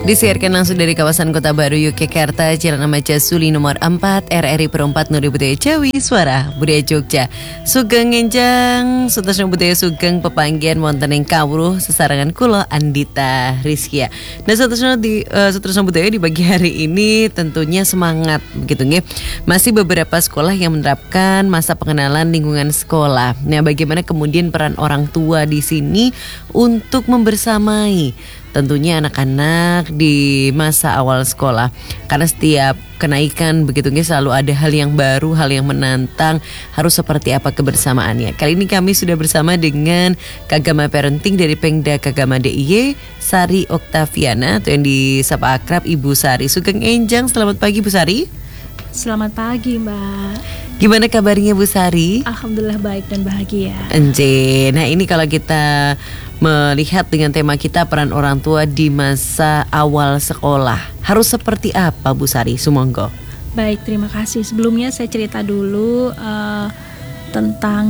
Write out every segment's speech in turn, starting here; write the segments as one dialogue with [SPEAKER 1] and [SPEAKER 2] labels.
[SPEAKER 1] Disiarkan langsung dari kawasan Kota Baru, Yogyakarta, Jalan Maja Suli nomor 4, RRI Perempat Nuri Budaya Jawi, Suara Budaya Jogja. Sugeng enjang, sutasna budaya sugeng pepanggian wonten ing kawruh sesarengan kula Andita Rizkia. Nah, sutasna budaya di pagi hari ini tentunya semangat begitu nggih. Masih beberapa sekolah yang menerapkan masa pengenalan lingkungan sekolah. Nah, bagaimana kemudian peran orang tua di sini untuk membersamai tentunya anak-anak di masa awal sekolah, karena setiap kenaikan begitu selalu ada hal yang baru, hal yang menantang. Harus seperti apa kebersamaannya? Kali ini kami sudah bersama dengan Kagama Parenting dari Pengda Kagama DIY, Sari Oktaviana, atau yang disapa akrab Ibu Sari. Sugeng enjang, selamat pagi Bu Sari.
[SPEAKER 2] Selamat pagi Mbak.
[SPEAKER 1] Gimana kabarnya Bu Sari?
[SPEAKER 2] Alhamdulillah baik dan bahagia.
[SPEAKER 1] Enje. Nah, ini kalau kita melihat dengan tema kita peran orang tua di masa awal sekolah, harus seperti apa Bu Sari? Sumangga.
[SPEAKER 2] Baik, terima kasih. Sebelumnya saya cerita dulu tentang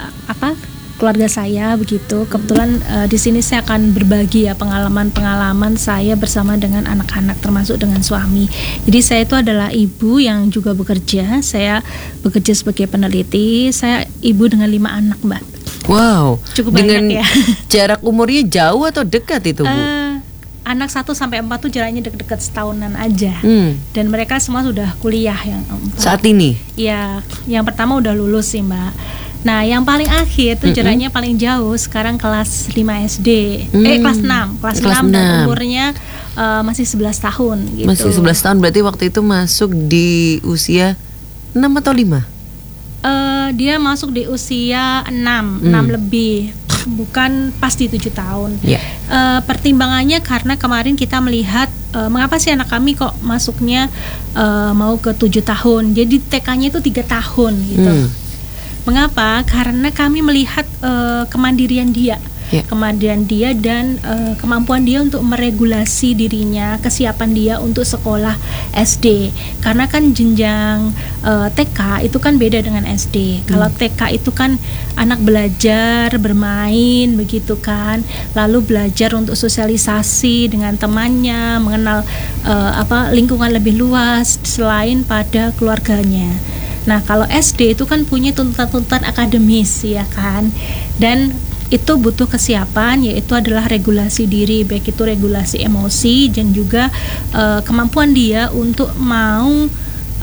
[SPEAKER 2] keluarga saya begitu. Kebetulan di sini saya akan berbagi ya pengalaman-pengalaman saya bersama dengan anak-anak, termasuk dengan suami. Jadi saya itu adalah ibu yang juga bekerja. Saya bekerja sebagai peneliti. Saya ibu dengan 5 anak, Mbak.
[SPEAKER 1] Wow,
[SPEAKER 2] cukup
[SPEAKER 1] dengan
[SPEAKER 2] banyak ya.
[SPEAKER 1] Jarak umurnya jauh atau dekat itu Bu?
[SPEAKER 2] Anak 1-4 tuh jaraknya deket-deket setahunan aja. Dan mereka semua sudah kuliah yang 4.
[SPEAKER 1] Saat ini?
[SPEAKER 2] Ya, yang pertama udah lulus sih Mbak. Nah, yang paling akhir tuh jaraknya paling jauh sekarang kelas 5 SD. Kelas 6 dan umurnya masih 11 tahun gitu.
[SPEAKER 1] Masih 11 tahun, berarti waktu itu masuk di usia 6 atau 5?
[SPEAKER 2] Dia masuk di usia 6 lebih, bukan pasti 7 tahun. Pertimbangannya karena kemarin kita melihat mengapa sih anak kami kok masuknya mau ke 7 tahun. Jadi TK-nya itu 3 tahun gitu. Mengapa? Karena kami melihat kemandirian dia. Kemandirian dia dan kemampuan dia untuk meregulasi dirinya, kesiapan dia untuk sekolah SD. Karena kan jenjang TK itu kan beda dengan SD. Kalau TK itu kan anak belajar, bermain begitu kan, lalu belajar untuk sosialisasi dengan temannya, mengenal lingkungan lebih luas selain pada keluarganya. Nah, kalau SD itu kan punya tuntutan-tuntutan akademis ya kan, dan itu butuh kesiapan, yaitu adalah regulasi diri, baik itu regulasi emosi dan juga kemampuan dia untuk mau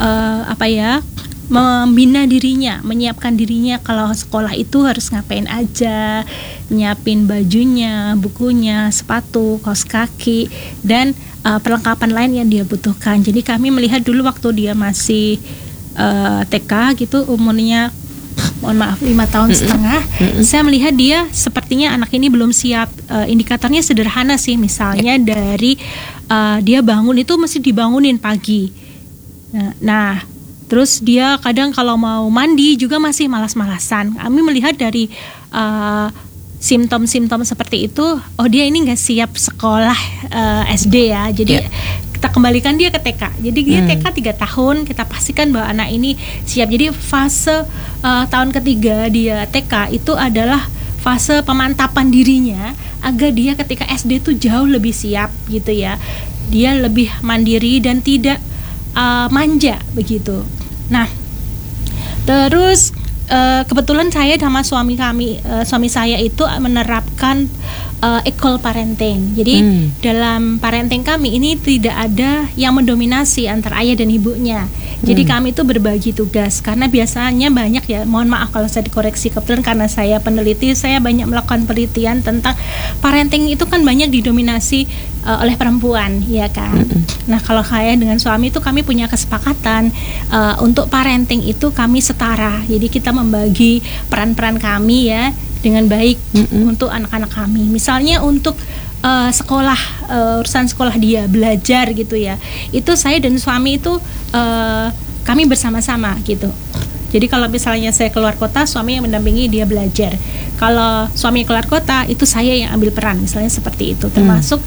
[SPEAKER 2] membina dirinya, menyiapkan dirinya kalau sekolah itu harus ngapain aja, nyiapin bajunya, bukunya, sepatu, kaos kaki, dan perlengkapan lain yang dia butuhkan. Jadi kami melihat dulu waktu dia masih TK gitu, umurnya 5 tahun setengah, saya melihat dia sepertinya anak ini belum siap. Indikatornya sederhana sih, misalnya dari dia bangun itu mesti dibangunin pagi. Nah, terus dia kadang kalau mau mandi juga masih malas-malasan. Kami melihat dari simptom-simptom seperti itu, oh dia ini nggak siap sekolah SD ya. Jadi kita kembalikan dia ke TK. Jadi dia TK 3 tahun, kita pastikan bahwa anak ini siap. Jadi fase tahun ketiga dia TK itu adalah fase pemantapan dirinya agar dia ketika SD itu jauh lebih siap gitu ya. Dia lebih mandiri dan tidak manja begitu. Nah, terus kebetulan saya sama suami saya itu menerapkan equal parenting. Jadi dalam parenting kami ini tidak ada yang mendominasi antara ayah dan ibunya. Jadi kami itu berbagi tugas, karena biasanya banyak ya, mohon maaf kalau saya dikoreksi, kebetulan karena saya peneliti, saya banyak melakukan penelitian tentang parenting itu kan banyak didominasi oleh perempuan, ya kan. Nah, kalau saya dengan suami itu kami punya kesepakatan untuk parenting itu kami setara. Jadi kita membagi peran-peran kami ya dengan baik untuk anak-anak kami. Misalnya untuk sekolah, urusan sekolah dia belajar gitu ya, itu saya dan suami itu kami bersama-sama gitu. Jadi kalau misalnya saya keluar kota, suami yang mendampingi dia belajar. Kalau suami keluar kota, itu saya yang ambil peran, misalnya seperti itu. Termasuk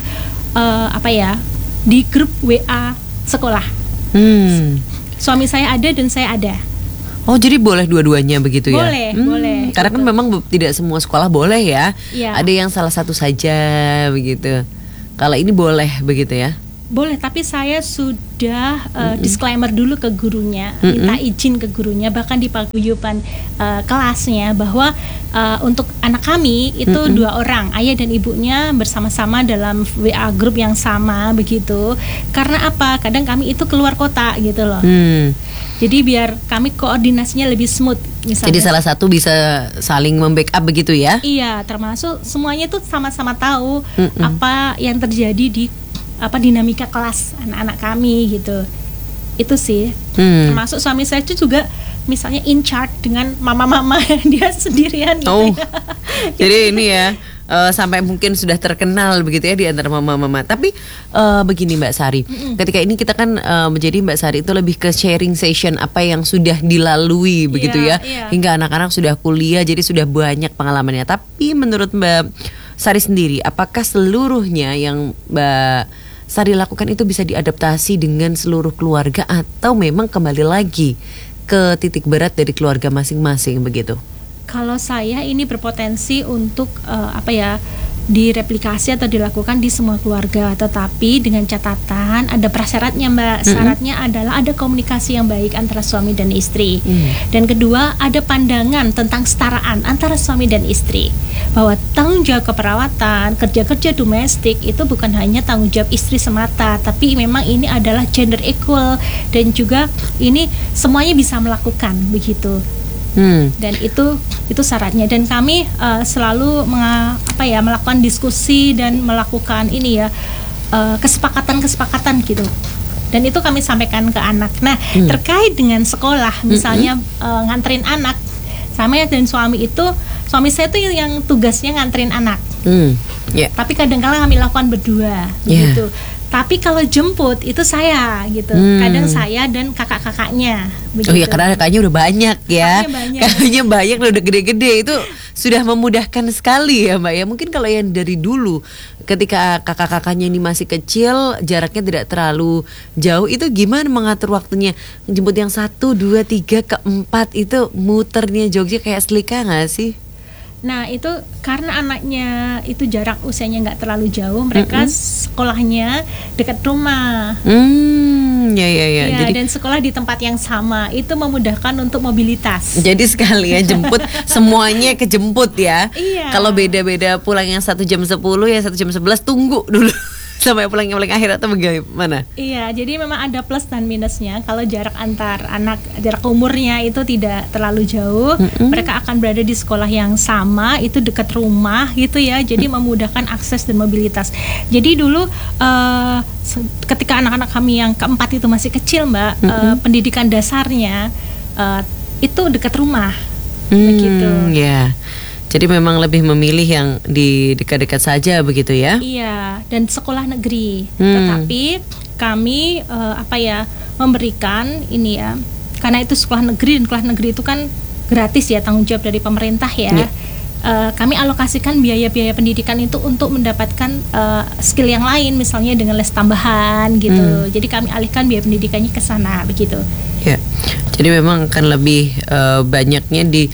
[SPEAKER 2] di grup WA sekolah. Suami saya ada dan saya ada.
[SPEAKER 1] Oh, jadi boleh dua-duanya begitu ya?
[SPEAKER 2] Boleh.
[SPEAKER 1] Karena kan memang tidak semua sekolah boleh ya.
[SPEAKER 2] Iya.
[SPEAKER 1] Ada yang salah satu saja begitu. Kalau ini boleh begitu ya?
[SPEAKER 2] Boleh, tapi saya sudah disclaimer dulu ke gurunya, minta izin ke gurunya, bahkan di paguyuban kelasnya, bahwa untuk anak kami itu 2 orang, ayah dan ibunya bersama-sama dalam WA grup yang sama begitu. Karena apa? Kadang kami itu keluar kota gitu loh. Jadi biar kami koordinasinya lebih smooth misalnya.
[SPEAKER 1] Jadi salah satu bisa saling membackup begitu ya?
[SPEAKER 2] Iya, termasuk semuanya itu sama-sama tahu apa yang terjadi di dinamika kelas anak-anak kami gitu. Itu sih. Termasuk suami saya itu juga misalnya in charge dengan mama-mama dia sendirian gitu.
[SPEAKER 1] Oh. Jadi ini ya sampai mungkin sudah terkenal begitu ya di antara mama-mama. Tapi begini Mbak Sari, ketika ini kita kan menjadi Mbak Sari itu lebih ke sharing session apa yang sudah dilalui begitu ya. Hingga anak-anak sudah kuliah, jadi sudah banyak pengalamannya. Tapi menurut Mbak Sari sendiri, apakah seluruhnya yang Mbak Sari lakukan itu bisa diadaptasi dengan seluruh keluarga, atau memang kembali lagi ke titik berat dari keluarga masing-masing begitu?
[SPEAKER 2] Kalau saya ini berpotensi untuk direplikasi atau dilakukan di semua keluarga, tetapi dengan catatan ada prasyaratnya Mbak. Syaratnya adalah ada komunikasi yang baik antara suami dan istri. Dan kedua, ada pandangan tentang kesetaraan antara suami dan istri, bahwa tanggung jawab keperawatan, kerja-kerja domestik itu bukan hanya tanggung jawab istri semata, tapi memang ini adalah gender equal, dan juga ini semuanya bisa melakukan begitu. Dan itu syaratnya. Dan kami selalu melakukan diskusi dan melakukan kesepakatan gitu. Dan itu kami sampaikan ke anak. Nah, terkait dengan sekolah, misalnya nganterin anak, sama dan suami saya itu yang tugasnya nganterin anak. Tapi kadang-kadang kami lakukan berdua gitu. Tapi kalau jemput itu saya gitu. Kadang saya dan kakak-kakaknya begitu.
[SPEAKER 1] Oh ya, karena kakaknya udah banyak ya. Kakaknya banyak udah gede-gede, itu sudah memudahkan sekali ya Mbak ya. Mungkin kalau yang dari dulu ketika kakak-kakaknya ini masih kecil, jaraknya tidak terlalu jauh, itu gimana mengatur waktunya? Jemput yang 1, 2, 3, ke 4 itu muternya Jogja kayak selika gak sih?
[SPEAKER 2] Nah itu karena anaknya itu jarak usianya nggak terlalu jauh, mereka sekolahnya dekat rumah.
[SPEAKER 1] Ya. Jadi,
[SPEAKER 2] dan sekolah di tempat yang sama, itu memudahkan untuk mobilitas.
[SPEAKER 1] Jadi sekalian jemput semuanya kejemput ya.
[SPEAKER 2] Iya.
[SPEAKER 1] Kalau beda-beda pulang yang 1 jam 10 ya 1 jam 11 tunggu dulu sampai pulang yang paling akhir atau bagaimana?
[SPEAKER 2] Iya, jadi memang ada plus dan minusnya. Kalau jarak antar anak, jarak umurnya itu tidak terlalu jauh, mereka akan berada di sekolah yang sama, itu dekat rumah gitu ya. Jadi memudahkan akses dan mobilitas. Jadi dulu ketika anak-anak kami yang keempat itu masih kecil Mbak, pendidikan dasarnya itu dekat rumah, begitu.
[SPEAKER 1] Ya. Jadi memang lebih memilih yang di dekat-dekat saja begitu ya?
[SPEAKER 2] Iya, dan sekolah negeri. Tetapi kami memberikan ini ya, karena itu sekolah negeri, dan sekolah negeri itu kan gratis ya, tanggung jawab dari pemerintah ya. Kami alokasikan biaya-biaya pendidikan itu untuk mendapatkan skill yang lain, misalnya dengan les tambahan gitu. Jadi kami alihkan biaya pendidikannya ke sana begitu.
[SPEAKER 1] Ya, jadi memang akan lebih banyaknya di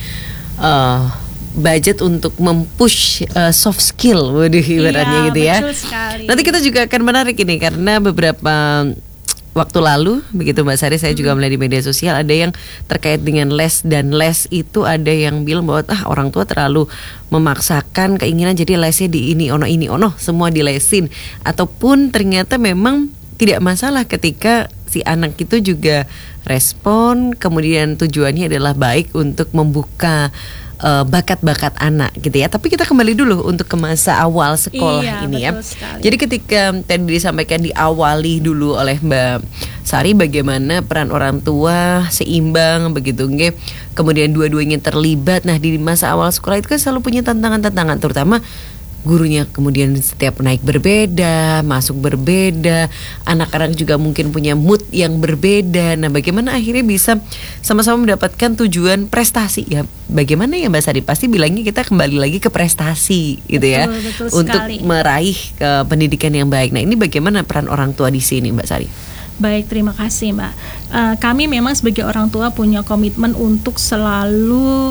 [SPEAKER 1] budget untuk mempush soft skill, ibaratnya gitu ya.
[SPEAKER 2] Betul sekali.
[SPEAKER 1] Nanti kita juga akan menarik ini karena beberapa waktu lalu begitu Mbak Sari, saya juga melihat di media sosial ada yang terkait dengan les, dan les itu ada yang bilang bahwa orang tua terlalu memaksakan keinginan, jadi lesnya di ini ono semua dilesin, ataupun ternyata memang tidak masalah ketika si anak itu juga respon, kemudian tujuannya adalah baik untuk membuka bakat-bakat anak gitu ya. Tapi kita kembali dulu untuk ke masa awal sekolah ini ya.
[SPEAKER 2] Sekali.
[SPEAKER 1] Jadi ketika tadi disampaikan diawali dulu oleh Mbak Sari bagaimana peran orang tua seimbang begitu nggih. Kemudian dua-duanya terlibat. Nah, di masa awal sekolah itu kan selalu punya tantangan-tantangan, terutama gurunya kemudian setiap naik berbeda, masuk berbeda, anak-anak juga mungkin punya mood yang berbeda. Nah, bagaimana akhirnya bisa sama-sama mendapatkan tujuan prestasi ya? Bagaimana ya Mbak Sari? Pasti bilangnya kita kembali lagi ke prestasi gitu ya,
[SPEAKER 2] betul
[SPEAKER 1] untuk
[SPEAKER 2] sekali.
[SPEAKER 1] meraih pendidikan yang baik. Nah, ini bagaimana peran orang tua di sini Mbak Sari?
[SPEAKER 2] Baik, terima kasih Mbak. Kami memang sebagai orang tua punya komitmen untuk selalu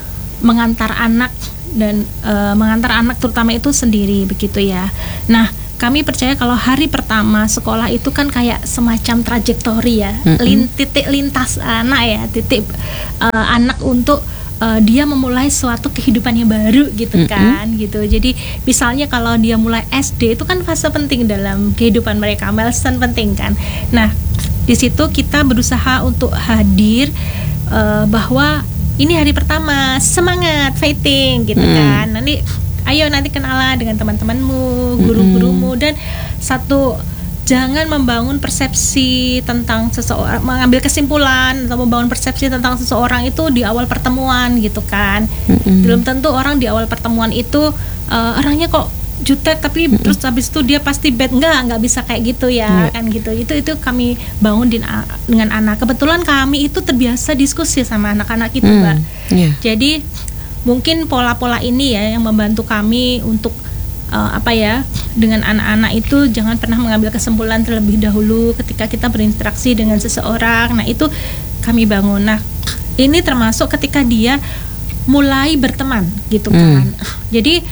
[SPEAKER 2] mengantar anak dan mengantar anak terutama itu sendiri begitu ya. Nah, kami percaya kalau hari pertama sekolah itu kan kayak semacam trajektori ya, titik lintas anak ya, titik anak untuk dia memulai suatu kehidupan yang baru gitu kan, gitu. Jadi misalnya kalau dia mulai SD itu kan fase penting dalam kehidupan mereka, milestone penting kan. Nah, di situ kita berusaha untuk hadir bahwa ini hari pertama, semangat, fighting gitu kan. Ayo nanti kenalan dengan teman-temanmu, guru-gurumu, dan satu, jangan membangun persepsi tentang seseorang, mengambil kesimpulan atau membangun persepsi tentang seseorang itu di awal pertemuan gitu kan. Belum tentu orang di awal pertemuan itu orangnya kok jutek tapi terus habis itu dia pasti bad, nggak bisa kayak gitu ya kan gitu. Itu kami bangun dengan anak. Kebetulan kami itu terbiasa diskusi sama anak-anak itu, Mbak. Jadi mungkin pola-pola ini ya yang membantu kami untuk dengan anak-anak itu jangan pernah mengambil kesimpulan terlebih dahulu ketika kita berinteraksi dengan seseorang. Nah, itu kami bangun. Nah, ini termasuk ketika dia mulai berteman gitu kan. Jadi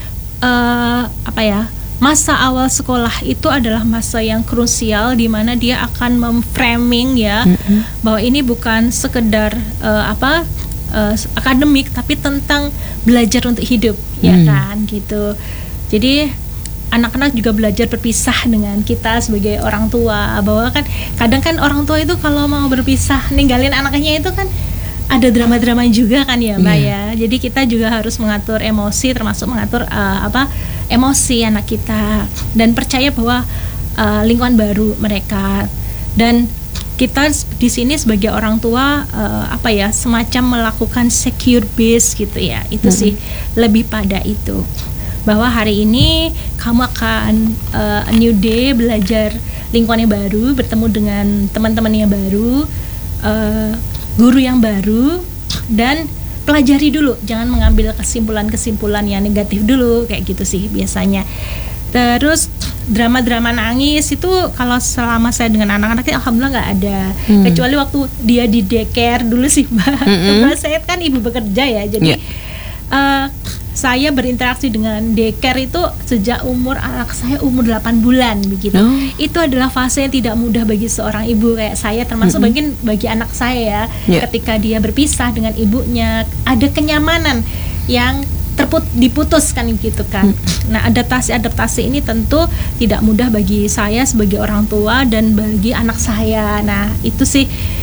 [SPEAKER 2] masa awal sekolah itu adalah masa yang krusial di mana dia akan memframing ya bahwa ini bukan sekedar akademik tapi tentang belajar untuk hidup ya kan gitu. Jadi anak-anak juga belajar berpisah dengan kita sebagai orang tua, bahwa kan kadang kan orang tua itu kalau mau berpisah ninggalin anaknya itu kan ada drama-drama juga kan ya Mbak ya. Jadi kita juga harus mengatur emosi, termasuk mengatur emosi anak kita, dan percaya bahwa lingkungan baru mereka, dan kita di sini sebagai orang tua semacam melakukan secure base gitu ya. Itu sih lebih pada itu, bahwa hari ini kamu akan a new day, belajar lingkungan yang baru, bertemu dengan teman-teman yang baru, guru yang baru, dan pelajari dulu, jangan mengambil kesimpulan-kesimpulan yang negatif dulu, kayak gitu sih biasanya. Terus drama-drama nangis itu kalau selama saya dengan anak-anak alhamdulillah nggak ada, kecuali waktu dia di daycare dulu sih Mbak. Saya kan ibu bekerja ya, jadi saya berinteraksi dengan daycare itu sejak anak saya umur 8 bulan begitu. Itu adalah fase yang tidak mudah bagi seorang ibu kayak saya, termasuk mungkin bagi anak saya ketika dia berpisah dengan ibunya, ada kenyamanan yang diputuskan gitu kan. Nah, adaptasi ini tentu tidak mudah bagi saya sebagai orang tua dan bagi anak saya. Nah, itu sih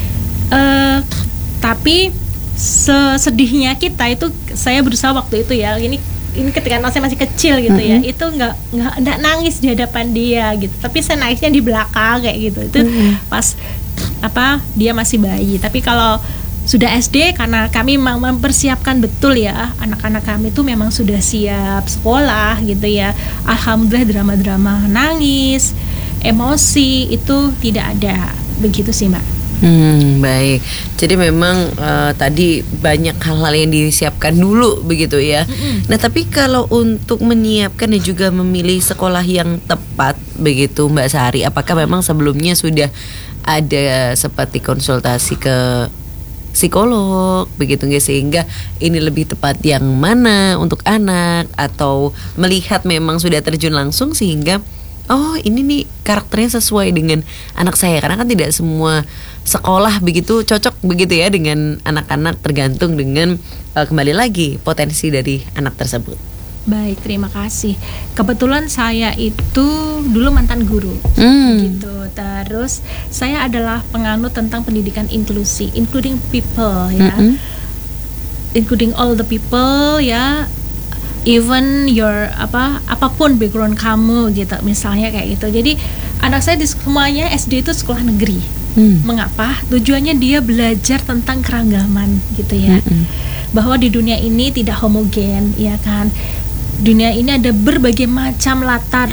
[SPEAKER 2] tapi sesedihnya kita itu, saya berusaha waktu itu ya, ini ketika saya masih kecil gitu ya, itu nggak nangis di hadapan dia gitu, tapi saya nangisnya di belakang kayak gitu. Itu pas dia masih bayi. Tapi kalau sudah SD, karena kami memang mempersiapkan betul ya, anak-anak kami itu memang sudah siap sekolah gitu ya, alhamdulillah drama-drama nangis, emosi itu tidak ada, begitu sih Mbak.
[SPEAKER 1] Baik. Jadi memang tadi banyak hal-hal yang disiapkan dulu begitu ya. Nah, tapi kalau untuk menyiapkan dan juga memilih sekolah yang tepat begitu Mbak Sari, apakah memang sebelumnya sudah ada seperti konsultasi ke psikolog begitu nggak, sehingga ini lebih tepat yang mana untuk anak, atau melihat memang sudah terjun langsung sehingga ini nih karakternya sesuai dengan anak saya, karena kan tidak semua sekolah begitu cocok begitu ya dengan anak-anak, tergantung dengan kembali lagi potensi dari anak tersebut.
[SPEAKER 2] Baik, terima kasih. Kebetulan saya itu dulu mantan guru, gitu. Terus saya adalah penganut tentang pendidikan inklusi, including people ya, including all the people ya, even your apapun background kamu gitu, misalnya kayak gitu. Jadi anak saya semuanya SD itu sekolah negeri. Mengapa? Tujuannya dia belajar tentang keragaman gitu ya, bahwa di dunia ini tidak homogen ya kan. Dunia ini ada berbagai macam latar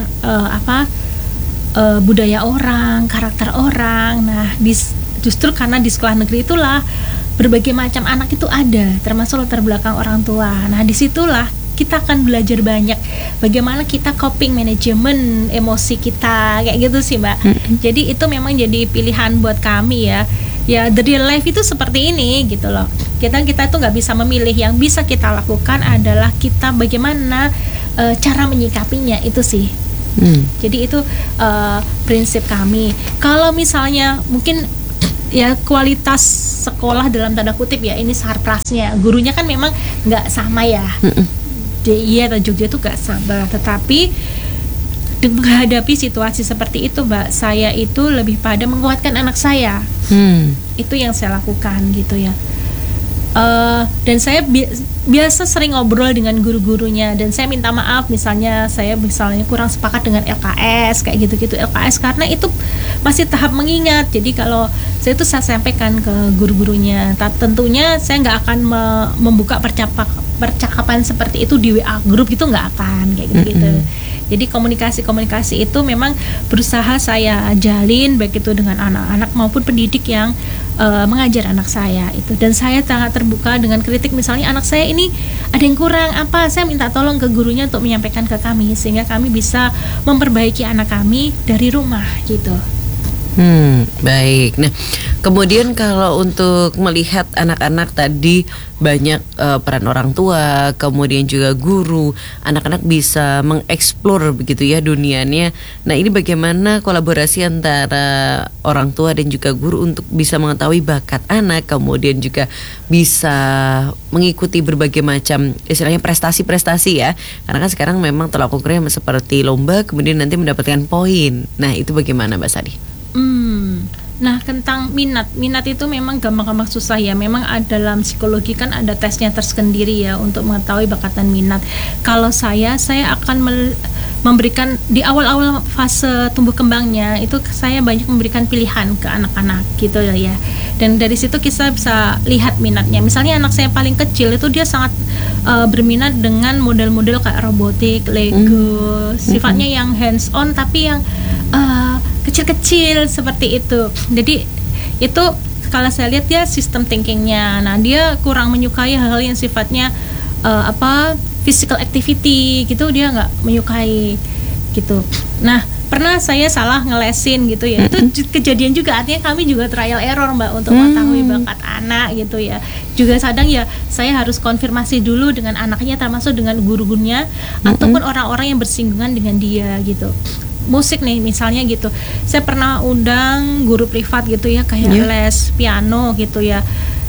[SPEAKER 2] budaya orang, karakter orang. Nah, justru karena di sekolah negeri itulah berbagai macam anak itu ada, termasuk latar belakang orang tua. Nah, disitulah kita akan belajar banyak bagaimana kita coping manajemen emosi kita, kayak gitu sih Mbak. Jadi itu memang jadi pilihan buat kami ya. Ya, the real life itu seperti ini gitu loh. Kita tuh nggak bisa memilih, yang bisa kita lakukan adalah kita bagaimana cara menyikapinya, itu sih. Jadi itu prinsip kami. Kalau misalnya mungkin ya kualitas sekolah dalam tanda kutip ya, ini sarprasnya, gurunya kan memang nggak sama ya. DIY atau Jogja itu nggak sama, tetapi menghadapi situasi seperti itu, Mbak, saya itu lebih pada menguatkan anak saya. Itu yang saya lakukan gitu ya. Dan saya biasa sering ngobrol dengan guru-gurunya, dan saya minta maaf misalnya saya kurang sepakat dengan LKS kayak gitu-gitu, LKS karena itu masih tahap mengingat. Jadi kalau saya itu saya sampaikan ke guru-gurunya, tentunya saya nggak akan membuka percakapan seperti itu di WA grup, gitu nggak akan kayak gitu-gitu. Jadi komunikasi itu memang berusaha saya jalin, baik itu dengan anak-anak maupun pendidik yang mengajar anak saya itu. Dan saya sangat terbuka dengan kritik, misalnya anak saya ini ada yang kurang apa, saya minta tolong ke gurunya untuk menyampaikan ke kami, sehingga kami bisa memperbaiki anak kami dari rumah gitu.
[SPEAKER 1] Baik. Nah, kemudian kalau untuk melihat anak-anak tadi banyak peran orang tua, kemudian juga guru, anak-anak bisa mengeksplor begitu ya dunianya. Nah, ini bagaimana kolaborasi antara orang tua dan juga guru untuk bisa mengetahui bakat anak, kemudian juga bisa mengikuti berbagai macam istilahnya prestasi-prestasi ya. Karena kan sekarang memang tolak ukurnya seperti lomba, kemudian nanti mendapatkan poin. Nah, itu bagaimana Mbak Sari?
[SPEAKER 2] Nah, tentang minat itu memang gampang-gampang susah ya. Memang dalam psikologi kan ada tesnya tersendiri ya untuk mengetahui bakat dan minat. Kalau saya akan memberikan di awal-awal fase tumbuh kembangnya itu, saya banyak memberikan pilihan ke anak-anak gitu ya. Dan dari situ kita bisa lihat minatnya. Misalnya anak saya paling kecil itu dia sangat berminat dengan model-model kayak robotik, Lego, sifatnya yang hands on tapi yang kecil-kecil seperti itu. Jadi itu kalau saya lihat dia sistem thinkingnya. Nah, dia kurang menyukai hal-hal yang sifatnya physical activity gitu, dia nggak menyukai gitu. Nah, pernah saya salah ngelesin gitu ya. Itu kejadian juga, artinya kami juga trial error, Mbak, untuk mengetahui bakat anak gitu ya. Juga kadang ya saya harus konfirmasi dulu dengan anaknya, termasuk dengan guru-gurunya ataupun orang-orang yang bersinggungan dengan dia gitu. Musik nih misalnya gitu, saya pernah undang guru privat gitu ya, kayak les piano gitu ya.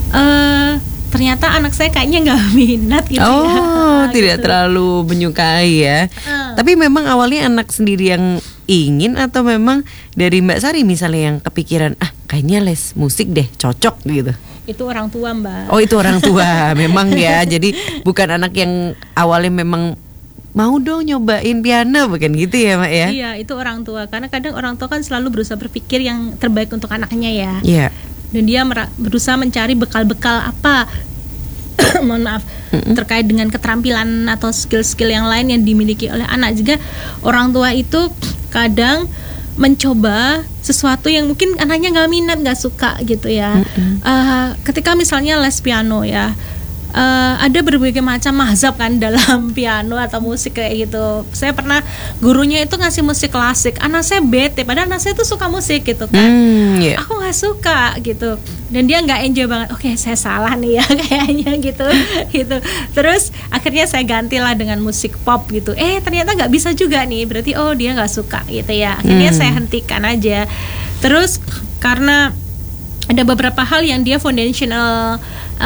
[SPEAKER 2] Ternyata anak saya kayaknya nggak minat gitu ya.
[SPEAKER 1] Tidak gitu. Terlalu menyukai ya. Tapi memang awalnya anak sendiri yang ingin, atau memang dari Mbak Sari misalnya yang kepikiran kayaknya les musik deh cocok gitu?
[SPEAKER 2] Itu orang tua, Mbak.
[SPEAKER 1] Oh, itu orang tua memang ya. Jadi bukan anak yang awalnya memang mau dong nyobain piano, bukan gitu ya, Mak ya?
[SPEAKER 2] Iya, itu orang tua. Karena kadang orang tua kan selalu berusaha berpikir yang terbaik untuk anaknya ya.
[SPEAKER 1] Iya.
[SPEAKER 2] Dan dia berusaha mencari bekal-bekal apa mohon maaf, terkait dengan keterampilan atau skill-skill yang lain yang dimiliki oleh anak. Juga orang tua itu kadang mencoba sesuatu yang mungkin anaknya nggak minat, nggak suka gitu ya. Ketika misalnya les piano ya, ada berbagai macam mazhab kan dalam piano atau musik kayak gitu. Saya pernah gurunya itu ngasih musik klasik, anak saya bete, padahal anak saya tuh suka musik gitu kan. Aku nggak suka gitu, dan dia nggak enjoy banget. Oke, saya salah nih ya kayaknya gitu. Terus akhirnya saya gantilah dengan musik pop gitu. Ternyata nggak bisa juga nih, berarti dia nggak suka gitu ya. Akhirnya saya hentikan aja. Terus karena ada beberapa hal yang dia foundational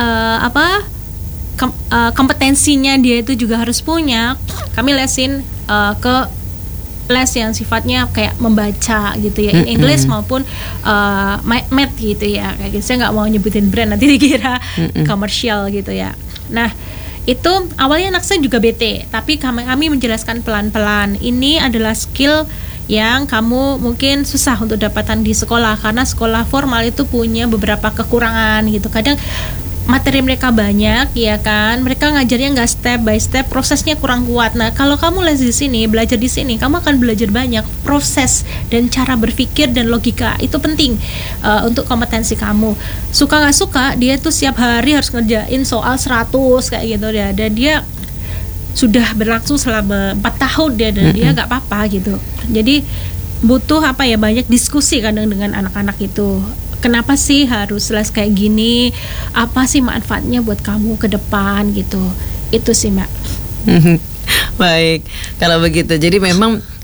[SPEAKER 2] kompetensinya dia itu juga harus punya, kami lesin ke les yang sifatnya kayak membaca gitu ya, English maupun math gitu ya, kayak gitu. Saya nggak mau nyebutin brand, nanti dikira komersial gitu ya. Nah, itu awalnya anak saya juga bete, tapi kami menjelaskan pelan-pelan, ini adalah skill yang kamu mungkin susah untuk dapatkan di sekolah, karena sekolah formal itu punya beberapa kekurangan gitu. Kadang materi mereka banyak ya kan, mereka ngajarnya nggak step by step, prosesnya kurang kuat. Nah, kalau kamu les di sini, belajar di sini, kamu akan belajar banyak proses dan cara berpikir dan logika. Itu penting untuk kompetensi kamu. Suka nggak suka, dia tuh setiap hari harus ngerjain soal 100 kayak gitu ya. Dan dia sudah berlangsung selama 4 tahun dia, dan dia nggak apa-apa gitu. Jadi butuh banyak diskusi kadang dengan anak-anak itu. Kenapa sih harus les kayak gini? Apa sih manfaatnya buat kamu ke depan gitu? Itu sih, Mbak.
[SPEAKER 1] Baik, kalau begitu. Jadi memang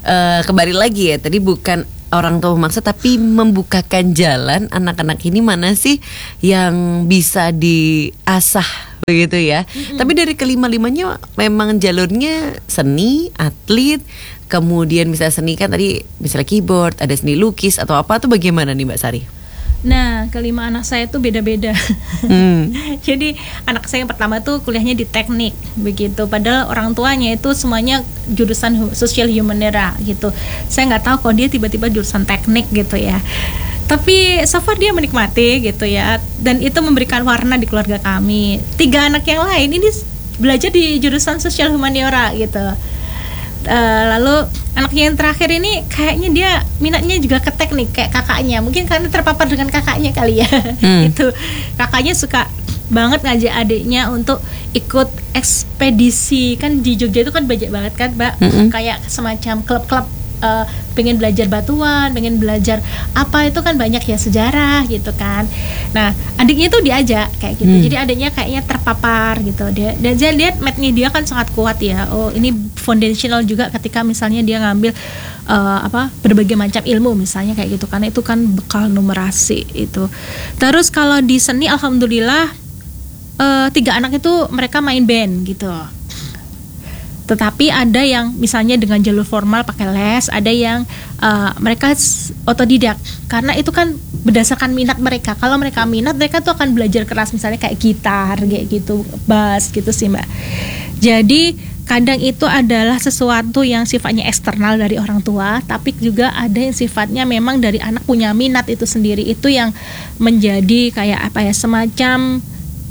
[SPEAKER 1] kembali lagi ya, tadi bukan orang tua memaksa tapi membukakan jalan. Anak-anak ini mana sih yang bisa diasah begitu ya. Tapi dari kelima-limanya memang jalurnya seni, atlet, kemudian misalnya seni kan tadi misalnya keyboard, ada seni lukis atau apa tuh bagaimana nih Mbak Sari?
[SPEAKER 2] Nah, kelima anak saya tuh beda-beda. Jadi anak saya yang pertama tuh kuliahnya di teknik begitu. Padahal orang tuanya itu semuanya jurusan sosial humanera gitu. Saya nggak tahu kok dia tiba-tiba jurusan teknik gitu ya. Tapi so far dia menikmati gitu ya. Dan itu memberikan warna di keluarga kami. 3 anak yang lain ini belajar di jurusan sosial humaniora gitu. Lalu anaknya yang terakhir ini kayaknya dia minatnya juga ke teknik kayak kakaknya, mungkin karena terpapar dengan kakaknya kali ya. Itu kakaknya suka banget ngajak adiknya untuk ikut ekspedisi. Kan di Jogja itu kan banyak banget kan Mbak, kayak semacam klub-klub, pengen belajar batuan, pengen belajar apa itu kan banyak ya, sejarah gitu kan. Nah adiknya tuh diajak kayak gitu, jadi adiknya kayaknya terpapar gitu. Dan saya lihat matnya dia kan sangat kuat ya. Oh ini foundational juga ketika misalnya dia ngambil berbagai macam ilmu misalnya kayak gitu, karena itu kan bekal numerasi itu. Terus kalau di seni alhamdulillah 3 anak itu mereka main band gitu. Tetapi ada yang misalnya dengan jalur formal pakai les, ada yang mereka otodidak, karena itu kan berdasarkan minat mereka. Kalau mereka minat, mereka tuh akan belajar keras, misalnya kayak gitar kayak gitu, bass gitu sih Mbak. Jadi kadang itu adalah sesuatu yang sifatnya eksternal dari orang tua, tapi juga ada yang sifatnya memang dari anak punya minat itu sendiri. Itu yang menjadi kayak semacam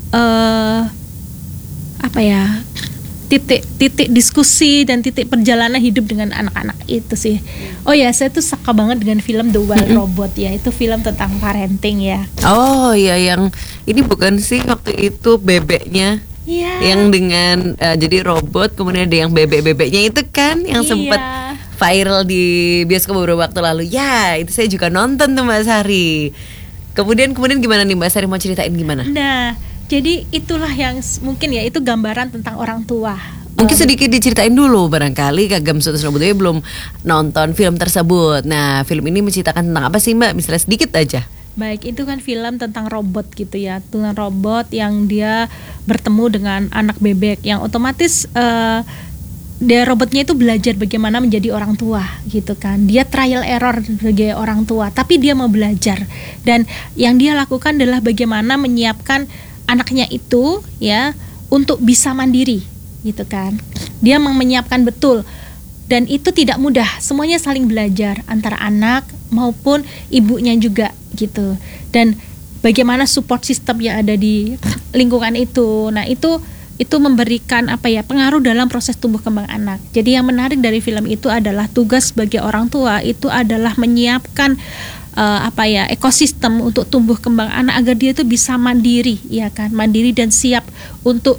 [SPEAKER 2] titik diskusi dan titik perjalanan hidup dengan anak-anak itu sih. Oh ya, saya tuh suka banget dengan film The Wild Robot ya. Itu film tentang parenting ya.
[SPEAKER 1] Oh iya, yang ini bukan sih waktu itu bebeknya? Yang dengan jadi robot, kemudian ada yang bebek-bebeknya itu kan yang sempat viral di bioskop beberapa waktu lalu. Ya, itu saya juga nonton tuh Mbak Sari. Kemudian gimana nih Mbak Sari, mau ceritain gimana?
[SPEAKER 2] Nah, jadi itulah yang mungkin ya, itu gambaran tentang orang tua.
[SPEAKER 1] Mungkin sedikit diceritain dulu, barangkali Kagam Sultan Budaya belum nonton film tersebut. Nah, film ini menceritakan tentang apa sih Mbak? Misalnya sedikit aja.
[SPEAKER 2] Baik, itu kan film tentang robot gitu ya, tentang robot yang dia bertemu dengan anak bebek, yang otomatis dia robotnya itu belajar bagaimana menjadi orang tua gitu kan. Dia trial error sebagai orang tua, tapi dia mau belajar. Dan yang dia lakukan adalah bagaimana menyiapkan anaknya itu ya untuk bisa mandiri gitu kan. Dia menyiapkan betul, dan itu tidak mudah. Semuanya saling belajar antara anak maupun ibunya juga gitu. Dan bagaimana support system yang ada di lingkungan itu. Nah, itu memberikan pengaruh dalam proses tumbuh kembang anak. Jadi yang menarik dari film itu adalah tugas sebagai orang tua itu adalah menyiapkan ekosistem untuk tumbuh kembang anak agar dia itu bisa mandiri, ya kan, mandiri dan siap untuk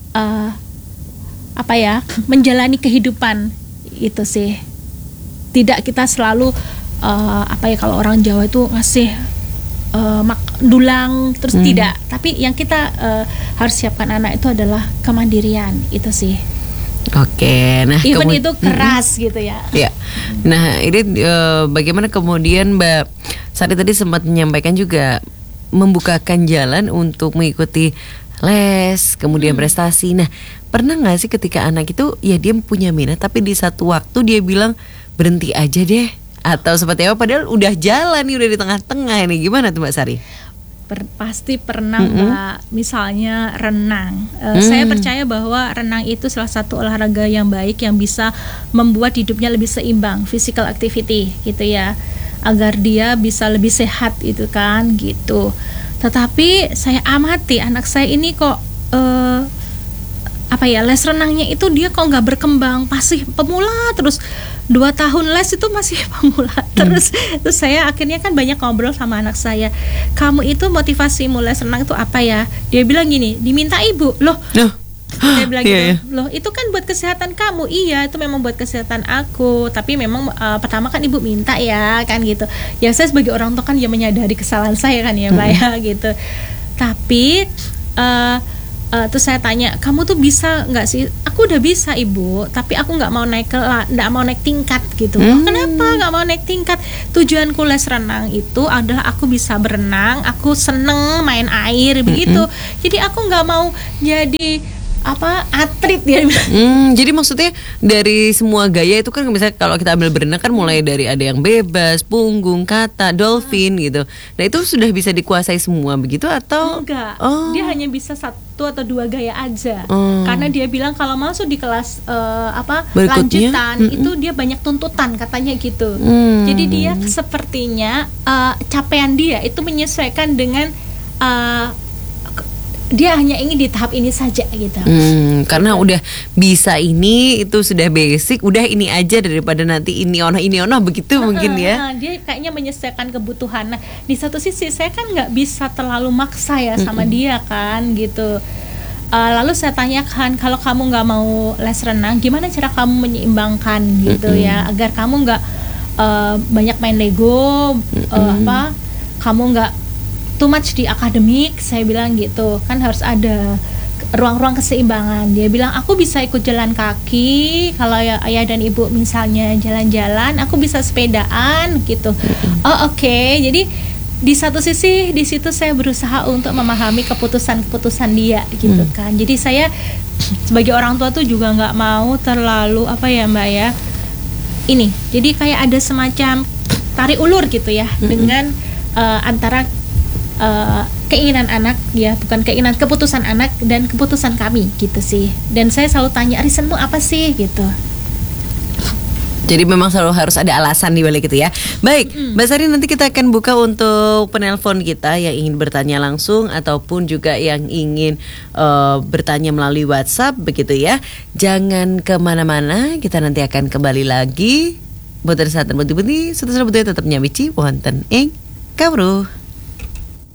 [SPEAKER 2] menjalani kehidupan itu sih. Tidak kita selalu kalau orang Jawa itu ngasih dulang terus tidak, tapi yang kita harus siapkan anak itu adalah kemandirian itu sih.
[SPEAKER 1] Oke, nah
[SPEAKER 2] even itu keras gitu ya.
[SPEAKER 1] Ya, nah ini bagaimana kemudian Mbak Sari tadi sempat menyampaikan juga membukakan jalan untuk mengikuti les, kemudian prestasi. Nah, pernah nggak sih ketika anak itu ya dia punya minat, tapi di satu waktu dia bilang berhenti aja deh, atau seperti apa? Padahal udah jalan nih, udah di tengah-tengah ini. Gimana tuh Mbak Sari?
[SPEAKER 2] Pasti pernah Mbak, misalnya renang. Saya percaya bahwa renang itu salah satu olahraga yang baik yang bisa membuat hidupnya lebih seimbang, physical activity gitu ya, agar dia bisa lebih sehat itu kan gitu. Tetapi saya amati anak saya ini kok les renangnya itu dia kok nggak berkembang, masih pemula terus. 2 tahun les itu masih pemula terus. Terus saya akhirnya kan banyak ngobrol sama anak saya, kamu itu motivasi mulai renang itu apa ya? Dia bilang gini, diminta ibu. Loh saya bilang gitu, loh itu kan buat kesehatan kamu. Iya, itu memang buat kesehatan aku, tapi memang pertama kan ibu minta ya kan gitu. Ya saya sebagai orang tua kan ya menyadari kesalahan saya kan ya Mbak ya gitu. Tapi Terus saya tanya, kamu tuh bisa nggak sih? Aku udah bisa ibu, tapi aku nggak mau nggak mau naik tingkat gitu. Oh, kenapa nggak mau naik tingkat? Tujuanku les renang itu adalah aku bisa berenang, aku seneng main air begitu. Jadi aku nggak mau jadi atlet dia.
[SPEAKER 1] Jadi maksudnya dari semua gaya itu kan misalnya kalau kita ambil berenang kan mulai dari ada yang bebas, punggung, kata, dolphin gitu. Nah itu sudah bisa dikuasai semua begitu atau?
[SPEAKER 2] Enggak, dia hanya bisa 1 atau 2 gaya aja. Karena dia bilang kalau masuk di kelas
[SPEAKER 1] berikutnya,
[SPEAKER 2] lanjutan itu dia banyak tuntutan katanya gitu. Jadi dia sepertinya capaian dia itu menyesuaikan dengan dia hanya ingin di tahap ini saja gitu.
[SPEAKER 1] Karena udah bisa ini itu sudah basic, udah ini aja daripada nanti ini ono begitu mungkin ya.
[SPEAKER 2] Dia kayaknya menyesuaikan kebutuhan. Nah, di satu sisi saya kan nggak bisa terlalu maksa ya sama dia kan gitu. Lalu saya tanyakan, kalau kamu nggak mau les renang, gimana cara kamu menyeimbangkan gitu ya, agar kamu nggak banyak main Lego, kamu nggak too much di akademik, saya bilang gitu. Kan harus ada ruang-ruang keseimbangan. Dia bilang aku bisa ikut jalan kaki, kalau ya ayah dan ibu misalnya jalan-jalan, aku bisa sepedaan gitu. Oke. Jadi di satu sisi di situ saya berusaha untuk memahami keputusan dia gitu kan. Jadi saya sebagai orang tua tuh juga nggak mau terlalu Mbak ya. Ini jadi kayak ada semacam tarik ulur gitu ya dengan antara keinginan anak ya, bukan keputusan anak dan keputusan kami gitu sih. Dan saya selalu tanya, reasonmu apa sih gitu.
[SPEAKER 1] Jadi memang selalu harus ada alasan di balik itu ya. Baik, Mbak Sari, nanti kita akan buka untuk penelpon kita yang ingin bertanya langsung ataupun juga yang ingin bertanya melalui WhatsApp begitu ya. Jangan kemana-mana, kita nanti akan kembali lagi. Boten saat buti-buti, setelah tetap nyamici, wonten ing kawruh.